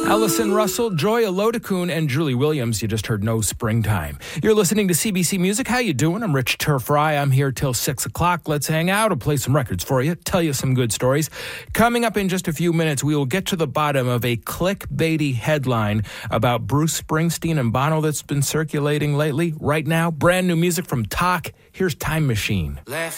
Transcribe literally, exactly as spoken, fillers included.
Allison Russell, Joy Alodakun, and Julie Williams. You just heard No Springtime. You're listening to C B C Music. How you doing? I'm Rich Turfry. I'm here till six o'clock. Let's hang out. I'll play some records for you, tell you some good stories. Coming up in just a few minutes, we will get to the bottom of a clickbaity headline about Bruce Springsteen and Bono that's been circulating lately. Right now, brand new music from Talk. Here's Time Machine.